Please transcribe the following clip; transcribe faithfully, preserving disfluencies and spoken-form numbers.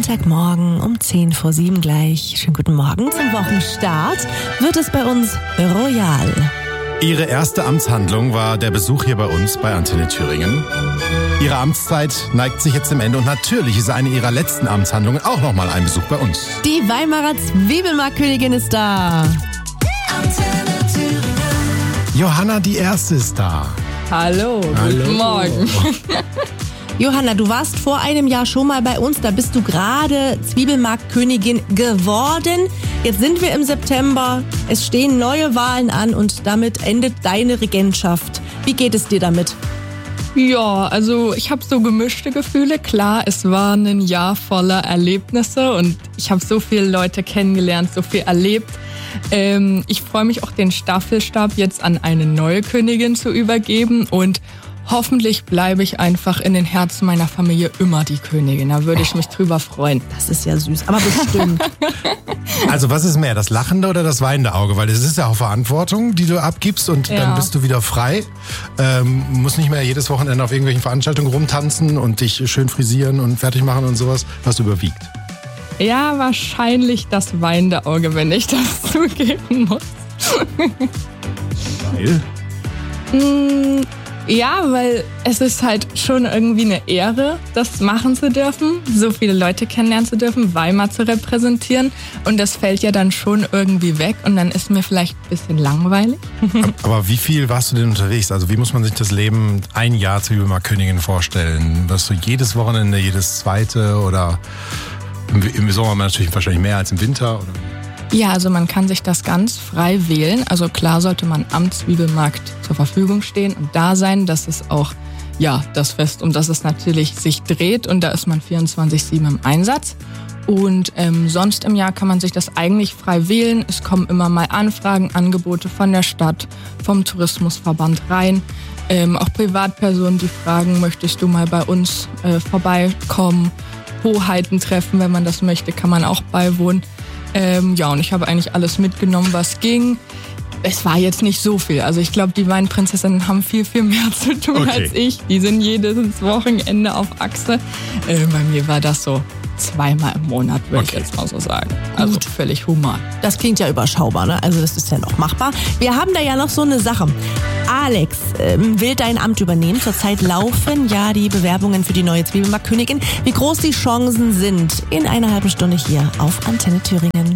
Montagmorgen um zehn vor sieben gleich. Schönen guten Morgen zum Wochenstart. Wird es bei uns royal. Ihre erste Amtshandlung war der Besuch hier bei uns bei Antenne Thüringen. Ihre Amtszeit neigt sich jetzt dem Ende und natürlich ist eine ihrer letzten Amtshandlungen auch nochmal ein Besuch bei uns. Die Weimarer Zwiebelmarktkönigin ist da. Antenne Thüringen. Johanna die Erste ist da. Hallo, Hallo. guten Morgen. Johanna, du warst vor einem Jahr schon mal bei uns, da bist du gerade Zwiebelmarktkönigin geworden. Jetzt sind wir im September, es stehen neue Wahlen an und damit endet deine Regentschaft. Wie geht es dir damit? Ja, also ich habe so gemischte Gefühle. Klar, es war ein Jahr voller Erlebnisse und ich habe so viele Leute kennengelernt, so viel erlebt. Ähm, ich freue mich auch, den Staffelstab jetzt an eine neue Königin zu übergeben und hoffentlich bleibe ich einfach in den Herzen meiner Familie immer die Königin. Da würde ich mich drüber freuen. Das ist ja süß, aber bestimmt. Also was ist mehr, das lachende oder das weinende Auge? Weil es ist ja auch Verantwortung, die du abgibst und Ja. dann bist du wieder frei. Ähm, musst nicht mehr jedes Wochenende auf irgendwelchen Veranstaltungen rumtanzen und dich schön frisieren und fertig machen und sowas, was überwiegt. Ja, wahrscheinlich das weinende Auge, wenn ich das zugeben muss. Weil? Mm, Ja, weil es ist halt schon irgendwie eine Ehre, das machen zu dürfen, so viele Leute kennenlernen zu dürfen, Weimar zu repräsentieren. Und das fällt ja dann schon irgendwie weg und dann ist mir vielleicht ein bisschen langweilig. Aber wie viel warst du denn unterwegs? Also wie muss man sich das Leben ein Jahr Zwiebelmarktkönigin vorstellen? Warst du jedes Wochenende, jedes zweite oder im, im Sommer natürlich wahrscheinlich mehr als im Winter? Oder? Ja, also man kann sich das ganz frei wählen. Also klar sollte man am Zwiebelmarkt zur Verfügung stehen und da sein. Das ist auch ja das Fest, um das es natürlich sich dreht. Und da ist man vierundzwanzig sieben im Einsatz. Und ähm, sonst im Jahr kann man sich das eigentlich frei wählen. Es kommen immer mal Anfragen, Angebote von der Stadt, vom Tourismusverband rein. Ähm, auch Privatpersonen, die fragen, möchtest du mal bei uns äh, vorbeikommen? Hoheiten treffen, wenn man das möchte, kann man auch beiwohnen. Ähm, ja, und ich habe eigentlich alles mitgenommen, was ging. Es war jetzt nicht so viel. Also ich glaube, die Weinprinzessinnen haben viel, viel mehr zu tun Okay. als ich. Die sind jedes Wochenende auf Achse. Äh, bei mir war das so zweimal im Monat, würde Okay. ich jetzt mal so sagen. Also völlig human. Das klingt ja überschaubar, ne? Also das ist ja noch machbar. Wir haben da ja noch so eine Sache. Alex ähm, will dein Amt übernehmen. Zurzeit laufen ja die Bewerbungen für die neue Zwiebelmarktkönigin. Wie groß die Chancen sind, in einer halben Stunde hier auf Antenne Thüringen.